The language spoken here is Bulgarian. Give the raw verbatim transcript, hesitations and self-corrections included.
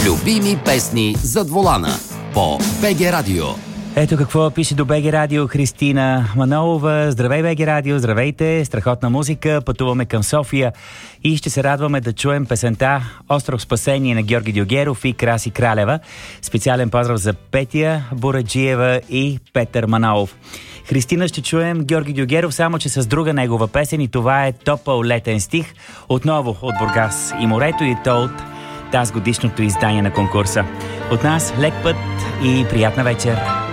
Любими песни зад волана по БГ Радио. Ето какво пише до БГ Радио Христина Манолова. Здравей, БГ Радио, здравейте! Страхотна музика, пътуваме към София и ще се радваме да чуем песента "Остров спасение" на Георги Дюгеров и Краси Кралева. Специален поздрав за Петя Бураджиева и Петър Манолов. Христина, ще чуем Георги Дюгеров, само че с друга негова песен, и това е "Топъл летен стих", отново от Бургас и морето, и то от тази годишното издание на конкурса. От нас лек път и приятна вечер!